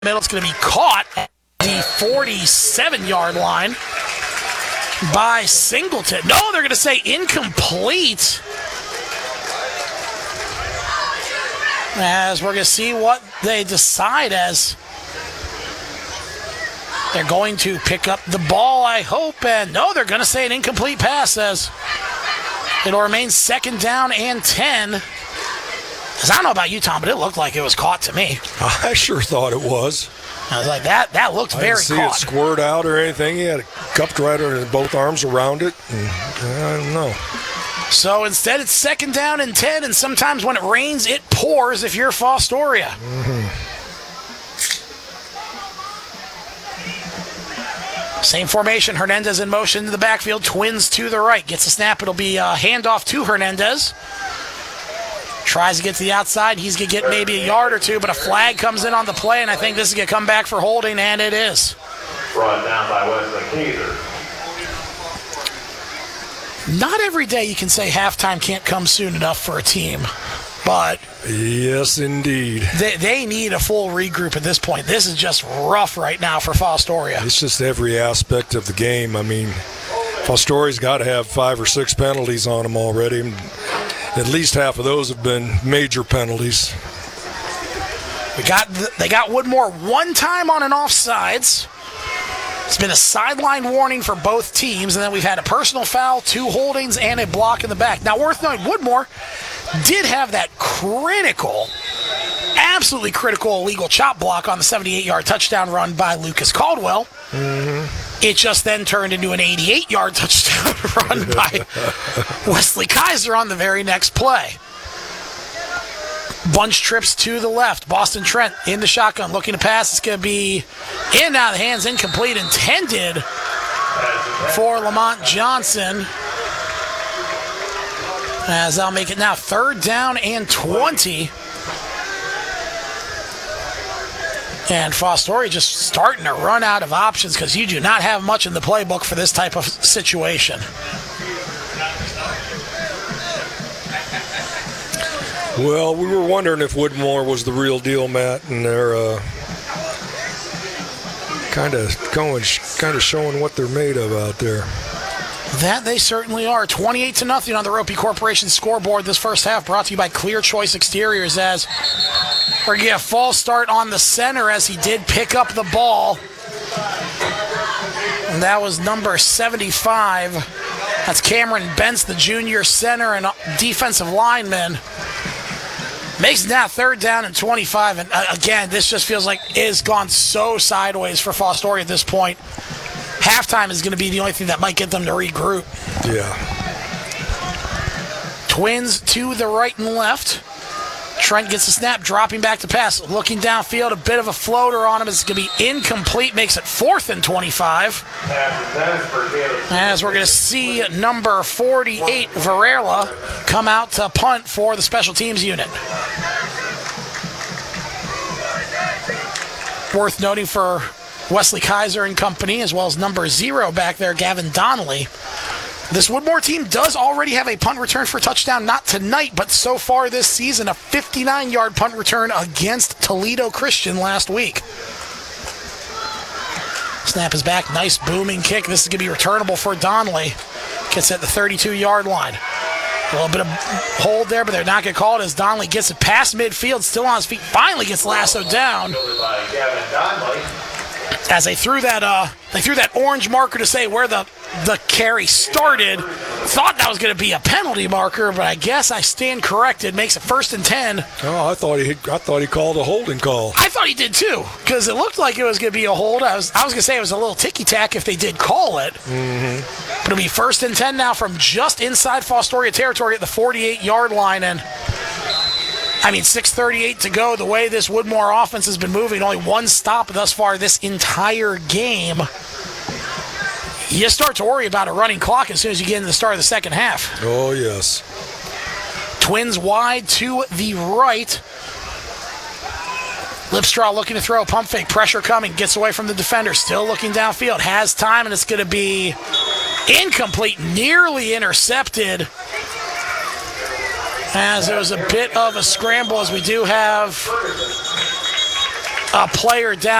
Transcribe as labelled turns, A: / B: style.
A: middle. It's going to be caught at the 47-yard line by Singleton. No, they're going to say incomplete. As we're going to see what they decide, as they're going to pick up the ball, I hope. And no, they're going to say an incomplete pass, as it'll remain 2nd down and 10. Because I don't know about you, Tom, but it looked like it was caught to me.
B: I sure thought it was.
A: I was like, that looked very
B: caught. I
A: caught.
B: didn't see it squirt out or anything. He had it cupped right under both arms around it. And I don't know.
A: So instead, it's 2nd down and 10, and sometimes when it rains, it pours if you're Fostoria. Same formation. Hernandez in motion to the backfield. Twins to the right. Gets a snap. It'll be a handoff to Hernandez. Tries to get to the outside. He's going to get maybe a yard or two, but a flag comes in on the play, and I think this is going to come back for holding, and it is.
C: Brought down by Wesley Kaiser.
A: Not every day you can say halftime can't come soon enough for a team, but
B: yes, indeed.
A: They need a full regroup at this point. This is just rough right now for Fostoria.
B: It's just every aspect of the game. I mean, Fostoria's got to have 5 or 6 penalties on them already. At least half of those have been major penalties.
A: They got Woodmore one time on an offsides. It's been a sideline warning for both teams, and then we've had a personal foul, 2 holdings, and a block in the back. Now, worth noting, Woodmore did have that absolutely critical illegal chop block on the 78-yard touchdown run by Lucas Caldwell. It just then turned into an 88-yard touchdown run by Wesley Kaiser on the very next play. Bunch trips to the left. Boston Trent in the shotgun looking to pass. It's going to be in and out of the hands, incomplete, intended for Lamont Johnson. As I'll make it now 3rd down and 20. And Fostoria just starting to run out of options because you do not have much in the playbook for this type of situation.
B: Well, we were wondering if Woodmore was the real deal, Matt, and they're kind of showing what they're made of out there.
A: That they certainly are. 28-0 on the Ropey Corporation scoreboard this first half, brought to you by Clear Choice Exteriors, as we're going to get a false start on the center as he did pick up the ball. And that was number 75. That's Cameron Bentz, the junior center and defensive lineman. Makes it now 3rd down and 25. And again, this just feels like it has gone so sideways for Fostoria at this point. Halftime is going to be the only thing that might get them to regroup.
B: Yeah.
A: Twins to the right and left. Trent gets the snap, dropping back to pass. Looking downfield, a bit of a floater on him. It's going to be incomplete. Makes it 4th and 25. As we're going to see number 48, Varela, come out to punt for the special teams unit. Worth noting for Wesley Kaiser and company, as well as number 0 back there, Gavin Donnelly. This Woodmore team does already have a punt return for touchdown, not tonight, but so far this season, a 59-yard punt return against Toledo Christian last week. Snap is back, nice booming kick. This is going to be returnable for Donnelly. Gets at the 32-yard line. A little bit of hold there, but they're not going to call it as Donnelly gets it past midfield, still on his feet, finally gets lassoed down. As they threw that orange marker to say where the carry started. Thought that was going to be a penalty marker, but I guess I stand corrected. Makes it 1st and 10.
B: Oh, I thought he called a holding call.
A: I thought he did too, because it looked like it was going to be a hold. I was going to say it was a little ticky-tack if they did call it. But it'll be 1st and 10 now from just inside Fostoria territory at the 48-yard line. And 6:38 to go. The way this Woodmore offense has been moving, only one stop thus far this entire game. You start to worry about a running clock as soon as you get into the start of the second half.
B: Oh, yes.
A: Twins wide to the right. Lipstraw looking to throw a pump fake. Pressure coming. Gets away from the defender. Still looking downfield. Has time, and it's going to be incomplete. Nearly intercepted. As there was a bit of a scramble, as we do have A player down.